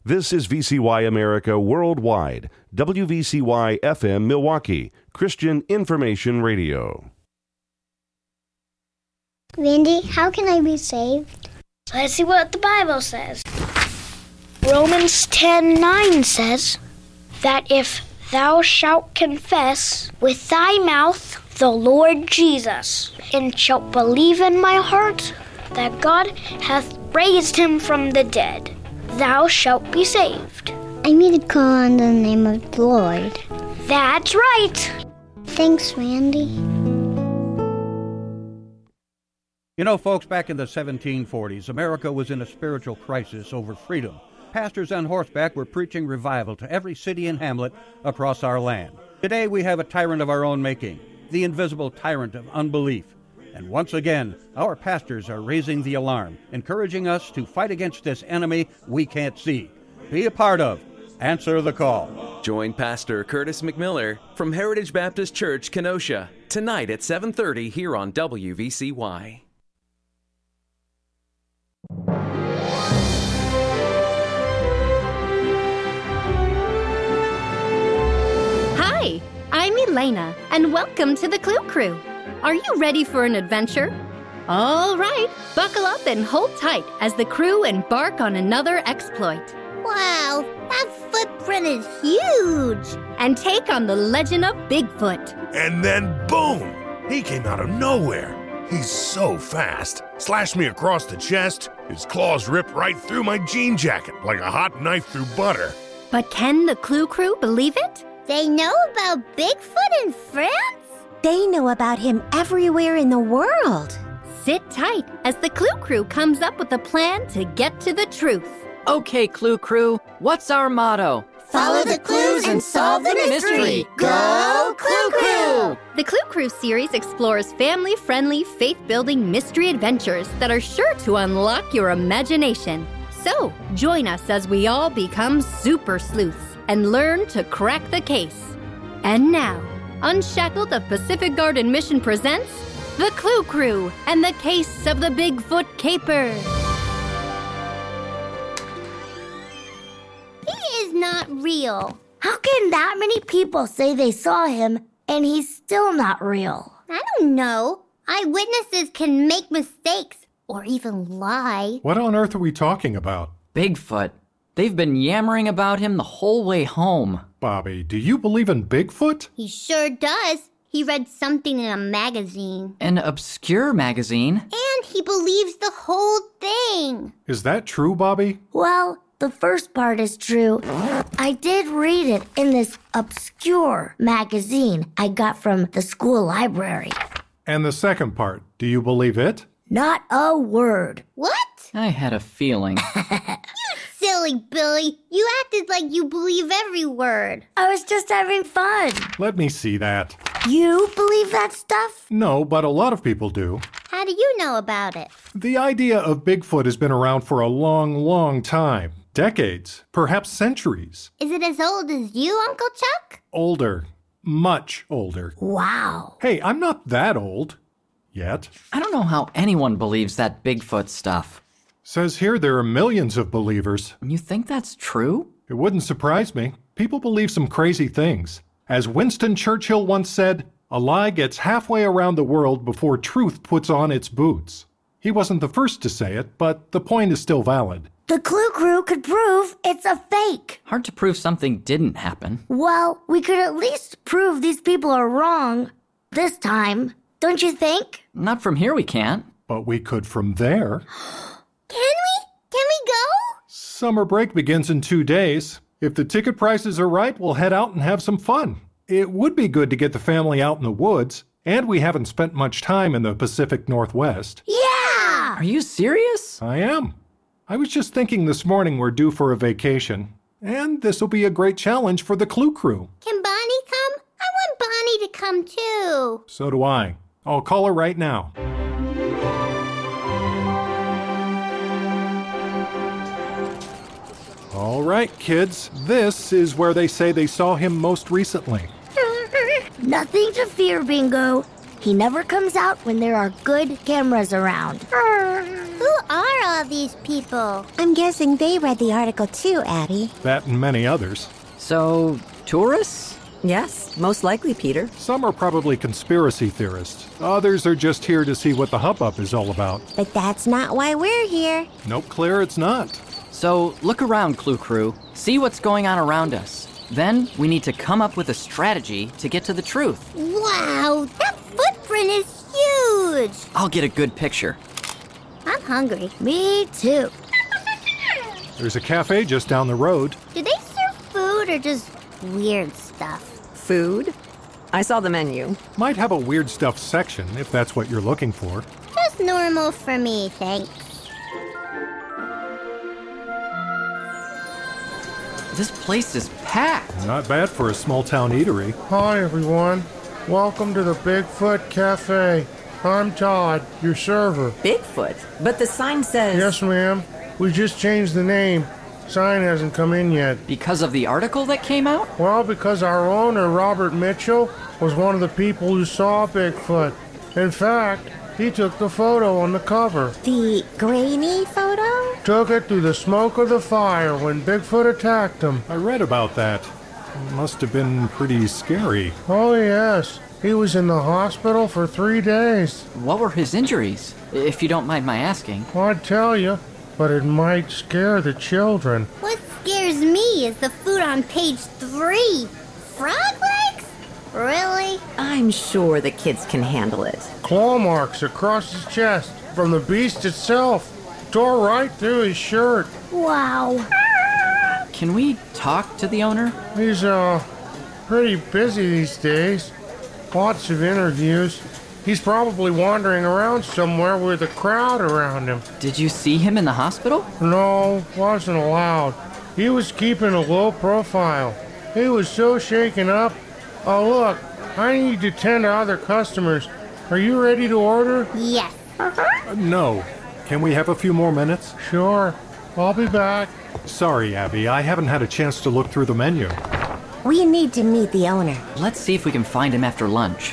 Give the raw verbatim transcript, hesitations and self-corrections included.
This is V C Y America Worldwide, W V C Y F M Milwaukee, Christian Information Radio. Randy, how can I be saved? Let's see what the Bible says. Romans ten nine says that if thou shalt confess with thy mouth the Lord Jesus, and shalt believe in my heart that God hath raised him from the dead, thou shalt be saved. I need to call on the name of the Lord. That's right. Thanks, Randy. You know, folks, back in the seventeen forties, America was in a spiritual crisis over freedom. Pastors on horseback were preaching revival to every city and hamlet across our land. Today we have a tyrant of our own making, the invisible tyrant of unbelief. And once again, our pastors are raising the alarm, encouraging us to fight against this enemy we can't see. Be a part of Answer the Call. Join Pastor Curtis McMiller from Heritage Baptist Church, Kenosha, tonight at seven thirty here on W V C Y. Hi, I'm Elena, and welcome to the Clue Crew. Are you ready for an adventure? All right, buckle up and hold tight as the crew embark on another exploit. Wow, that footprint is huge! And take on the legend of Bigfoot. And then boom! He came out of nowhere. He's so fast. Slashed me across the chest. His claws ripped right through my jean jacket like a hot knife through butter. But can the Clue Crew believe it? They know about Bigfoot in France? They know about him everywhere in the world. Sit tight as the Clue Crew comes up with a plan to get to the truth. Okay, Clue Crew, what's our motto? Follow the clues and solve the mystery. Go Clue Crew! The Clue Crew series explores family-friendly, faith-building mystery adventures that are sure to unlock your imagination. So, join us as we all become super sleuths and learn to crack the case. And now, Unshackled of Pacific Garden Mission presents The Clue Crew and the Case of the Bigfoot Caper. He is not real. How can that many people say they saw him and he's still not real? I don't know. Eyewitnesses can make mistakes or even lie. What on earth are we talking about? Bigfoot. They've been yammering about him the whole way home. Bobby, do you believe in Bigfoot? He sure does. He read something in a magazine. An obscure magazine? And he believes the whole thing. Is that true, Bobby? Well, the first part is true. I did read it in this obscure magazine I got from the school library. And the second part, do you believe it? Not a word. What? I had a feeling. You silly Billy. You acted like you believe every word. I was just having fun. Let me see that. You believe that stuff? No, but a lot of people do. How do you know about it? The idea of Bigfoot has been around for a long, long time. Decades, perhaps centuries. Is it as old as you, Uncle Chuck? Older. Much older. Wow. Hey, I'm not that old. Yet. I don't know how anyone believes that Bigfoot stuff. Says here there are millions of believers. You think that's true? It wouldn't surprise me. People believe some crazy things. As Winston Churchill once said, a lie gets halfway around the world before truth puts on its boots. He wasn't the first to say it, but the point is still valid. The Clue Crew could prove it's a fake. Hard to prove something didn't happen. Well, we could at least prove these people are wrong. This time, don't you think? Not from here we can't. But we could from there. Can we? Can we go? Summer break begins in two days. If the ticket prices are right, we'll head out and have some fun. It would be good to get the family out in the woods, and we haven't spent much time in the Pacific Northwest. Yeah! Are you serious? I am. I was just thinking this morning we're due for a vacation, and this will be a great challenge for the Clue Crew. Can Bonnie come? I want Bonnie to come too. So do I. I'll call her right now. All right, kids, this is where they say they saw him most recently. Nothing to fear, Bingo. He never comes out when there are good cameras around. Who are all about these people? I'm guessing they read the article too, Abby. That and many others. So, tourists? Yes, most likely, Peter. Some are probably conspiracy theorists. Others are just here to see what the hubbub is all about. But that's not why we're here. Nope, Claire, it's not. So, look around, Clue Crew. See what's going on around us. Then, we need to come up with a strategy to get to the truth. Wow, that footprint is huge! I'll get a good picture. I'm hungry. Me too. There's a cafe just down the road. Do they serve food or just weird stuff? Food? I saw the menu. Might have a weird stuff section, if that's what you're looking for. Just normal for me, thanks. This place is packed. Not bad for a small-town eatery. Hi, everyone. Welcome to the Bigfoot Cafe. I'm Todd, your server. Bigfoot? But the sign says... Yes, ma'am. We just changed the name. Sign hasn't come in yet. Because of the article that came out? Well, because our owner, Robert Mitchell, was one of the people who saw Bigfoot. In fact, he took the photo on the cover. The grainy photo? Took it through the smoke of the fire when Bigfoot attacked him. I read about that. It must have been pretty scary. Oh, yes. He was in the hospital for three days. What were his injuries, if you don't mind my asking? I'd tell you, but it might scare the children. What scares me is the food on page three. Frog legs? Really? I'm sure the kids can handle it. Claw marks across his chest from the beast itself. Tore right through his shirt. Wow. Can we talk to the owner? He's, uh, pretty busy these days. Lots of interviews. He's probably wandering around somewhere with a crowd around him. Did you see him in the hospital? No, wasn't allowed. He was keeping a low profile. He was so shaken up. Oh, look, I need to tend to other customers. Are you ready to order? Yes. Uh, no. Can we have a few more minutes? Sure. I'll be back. Sorry, Abby, I haven't had a chance to look through the menu. We need to meet the owner. Let's see if we can find him after lunch.